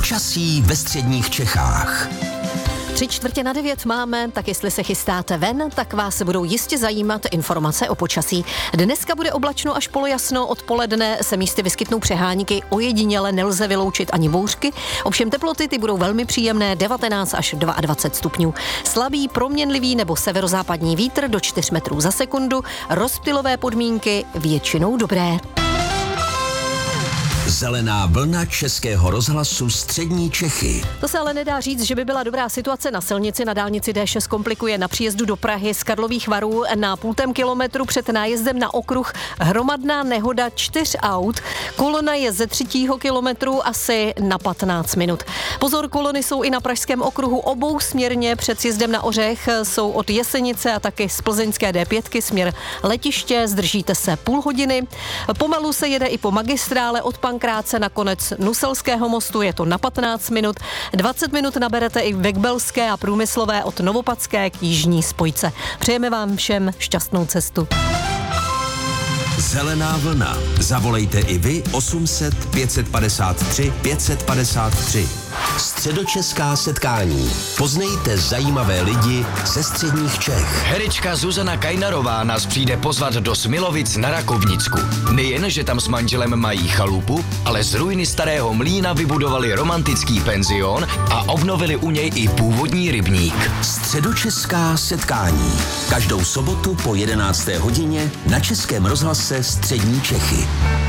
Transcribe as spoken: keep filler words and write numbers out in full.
Počasí ve středních Čechách. Tři čtvrtě na devět máme, tak jestli se chystáte ven, tak vás budou jistě zajímat informace o počasí. Dneska bude oblačno až polojasno, odpoledne se místy vyskytnou přehánky, ojediněle nelze vyloučit ani bouřky, ovšem teploty ty budou velmi příjemné, devatenáct až dvacet dva stupňů. Slabý, proměnlivý nebo severozápadní vítr do čtyř metrů za sekundu, rozptylové podmínky většinou dobré. Zelená vlna Českého rozhlasu střední Čechy. To se ale nedá říct, že by byla dobrá situace na silnici. Na dálnici D šest komplikuje na příjezdu do Prahy z Karlových Varů na půltém kilometru před nájezdem na okruh hromadná nehoda čtyř aut. Kolona je ze třetího kilometru asi na patnáct minut. Pozor, kolony jsou i na pražském okruhu obou směrně před sjezdem na Ořech. Jsou od Jesenice a taky z plzeňské D pět směr letiště. Zdržíte se půl hodiny. Pomalu se jede i po magistrále od Pankráce na konec Nuselského mostu, je to na patnáct minut. dvacet minut naberete i ve Kbelské a Průmyslové od Novopadské k jižní spojce. Přejeme vám všem šťastnou cestu. Zelená vlna. Zavolejte i vy osm set pět set padesát tři pět set padesát tři. Středočeská setkání. Poznejte zajímavé lidi ze středních Čech. Herečka Zuzana Kajnarová nás přijde pozvat do Smilovic na Rakovnicku. Nejen, že tam s manželem mají chalupu, ale z ruiny starého mlýna vybudovali romantický penzion a obnovili u něj i původní rybník. Středočeská setkání. Každou sobotu po jedenácté hodině na Českém rozhlase střední Čechy.